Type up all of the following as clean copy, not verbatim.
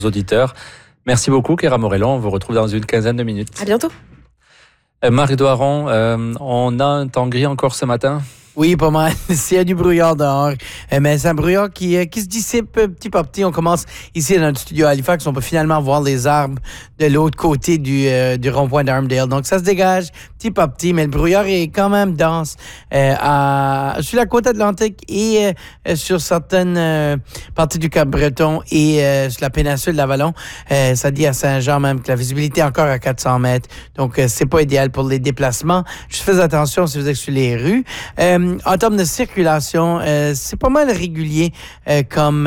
auditeurs. Merci beaucoup, Kéra Morellon. On vous retrouve dans une quinzaine de minutes. À bientôt. Marc Doiron, on a un temps gris encore ce matin? Oui, pas mal. S'il y a du brouillard dehors, mais c'est un brouillard qui se dissipe petit à petit. On commence ici dans le studio à Halifax. On peut finalement voir les arbres de l'autre côté du rond-point d'Armdale. Donc, ça se dégage petit à petit, mais le brouillard est quand même dense sur la côte atlantique et sur certaines parties du Cap-Breton et sur la péninsule de l'Avalon. Ça dit à Saint-Jean même que la visibilité est encore à 400 mètres. Donc, c'est pas idéal pour les déplacements. Juste faites attention si vous êtes sur les rues. En termes de circulation, c'est pas mal régulier comme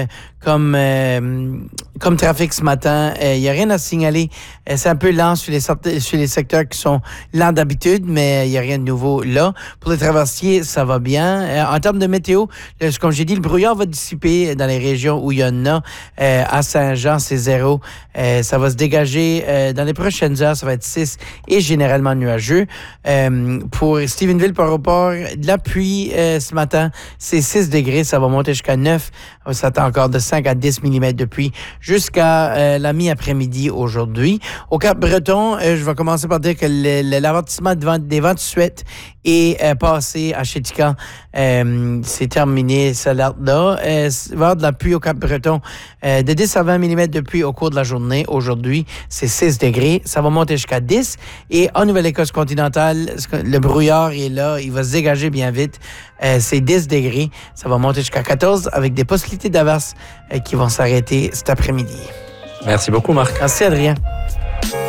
trafic ce matin. Il n'y a rien à signaler. C'est un peu lent sur les secteurs qui sont lents d'habitude, mais il n'y a rien de nouveau là. Pour les traversiers, ça va bien. En termes de météo, comme j'ai dit, le brouillard va dissiper dans les régions où il y en a. À Saint-Jean, c'est 0. Ça va se dégager dans les prochaines heures. Ça va être 6 et généralement nuageux. Pour Stephenville, par rapport de la pluie ce matin, c'est 6 degrés. Ça va monter jusqu'à 9. On s'attend encore de 5 à 10 mm de pluie jusqu'à la mi-après-midi aujourd'hui. Au Cap-Breton, je vais commencer par dire que l'avertissement des vents de suette est passé à Chéticamp. C'est terminé, cette alerte-là. Il va y avoir de la pluie au Cap-Breton de 10 à 20 mm de pluie au cours de la journée. Aujourd'hui, c'est 6 degrés. Ça va monter jusqu'à 10. Et en Nouvelle-Écosse continentale, le brouillard est là. Il va se dégager bien vite. C'est 10 degrés. Ça va monter jusqu'à 14 avec des possibilités d'averses qui vont s'arrêter cet après-midi. Merci beaucoup, Marc. Merci, Adrien.